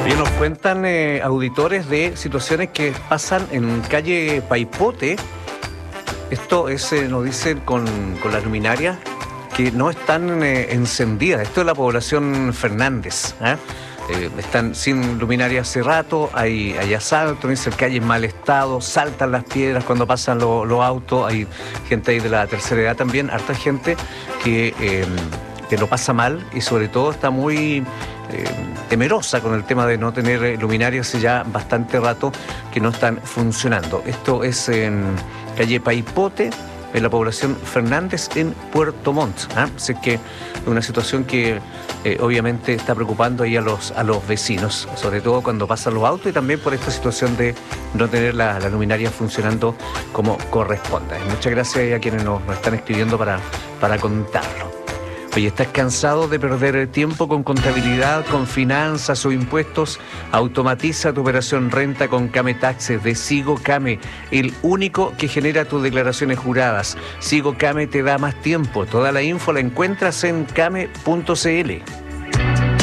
Oye, nos cuentan auditores de situaciones que pasan en calle Paipote. Esto es, nos dicen con las luminarias que no están encendidas. Esto es la población Fernández. Están sin luminaria hace rato, hay asaltos, dicen que hay en mal estado, saltan las piedras cuando pasan los autos, hay gente ahí de la tercera edad también, harta gente que lo pasa mal y sobre todo está muy temerosa con el tema de no tener luminarias hace ya bastante rato que no están funcionando. Esto es en calle Paipote, en la población Fernández, en Puerto Montt. Así que es una situación que obviamente está preocupando ahí a los vecinos, sobre todo cuando pasan los autos y también por esta situación de no tener la luminaria funcionando como corresponde. Muchas gracias a quienes nos están escribiendo para contarlo. Oye, ¿estás cansado de perder tiempo con contabilidad, con finanzas o impuestos? Automatiza tu operación renta con Kame Taxes de Sigo Kame, el único que genera tus declaraciones juradas. Sigo Kame te da más tiempo. Toda la info la encuentras en kame.cl.